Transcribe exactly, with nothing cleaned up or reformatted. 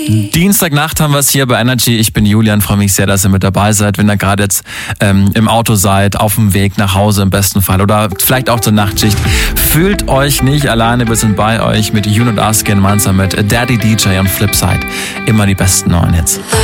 Dienstagnacht haben wir es hier bei Energy. Ich bin Julian, freue mich sehr, dass ihr mit dabei seid. Wenn ihr gerade jetzt ähm, im Auto seid, auf dem Weg nach Hause im besten Fall oder vielleicht auch zur Nachtschicht, fühlt euch nicht alleine. Wir sind bei euch mit You Not Us gemeinsam mit Daddy D J und Flipside. Immer die besten neuen Hits.